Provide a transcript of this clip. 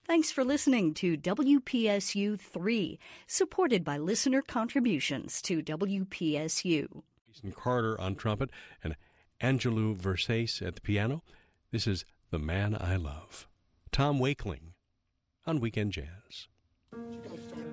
Thanks for listening to WPSU 3, supported by listener contributions to WPSU. Jason Carter on trumpet and Angelou Versace at the piano. This is The Man I Love. Tom Wakeling on Weekend Jazz.